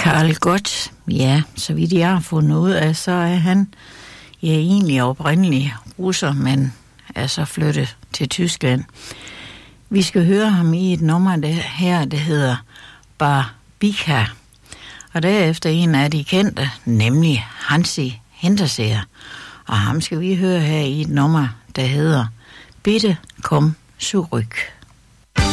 Karl Gott, ja, så vidt jeg har fundet ud af, så er han egentlig oprindelig russer, men er så flyttet til Tyskland. Vi skal høre ham i et nummer der hedder Barbika, og derefter en af de kendte, nemlig Hansi Hinterseer. Og ham skal vi høre her i et nummer, der hedder Bitte komm zurück.